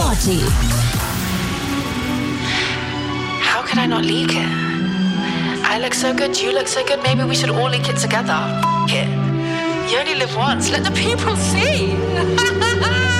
Scotty. How could I not leak it? I look so good, you look so good, maybe we should all leak it together. F it. You only live once, let the people see.